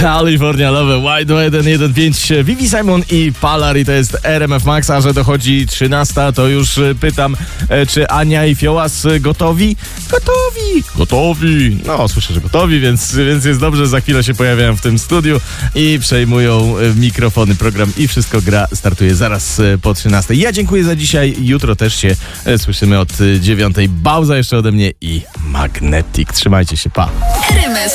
California Love, White 115, Vivi Simon i Palar i to jest RMF Max, a że dochodzi 13, to już pytam, czy Ania i Fiołas gotowi? Gotowi. No, słyszę, że gotowi, więc jest dobrze. Za chwilę się pojawiają w tym studiu i przejmują mikrofony. Program I Wszystko Gra startuje zaraz po 13. Ja dziękuję za dzisiaj. Jutro też się słyszymy od 9. Bauza jeszcze ode mnie i Magnetic. Trzymajcie się, pa.